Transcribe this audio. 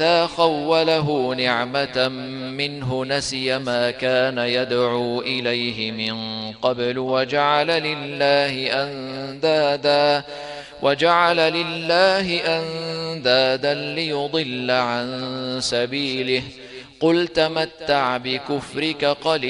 إذا خوله نعمة منه نسي ما كان يدعو إليه من قبل وجعل لله أندادا ليضل عن سبيله. قل تمتع بكفرك قليلا